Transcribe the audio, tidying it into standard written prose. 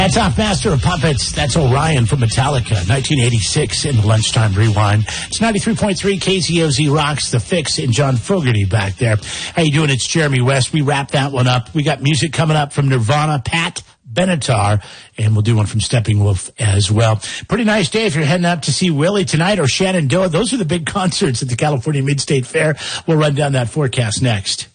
That's off Master of Puppets. That's Orion from Metallica, 1986 in the Lunchtime Rewind. It's 93.3 KZOZ Rocks, The Fix, and John Fogerty back there. How you doing? It's Jeremy West. We wrap that one up. We got music coming up from Nirvana, Pat Benatar, and we'll do one from Steppenwolf as well. Pretty nice day if you're heading up to see Willie tonight or Shenandoah. Those are the big concerts at the California Mid-State Fair. We'll run down that forecast next.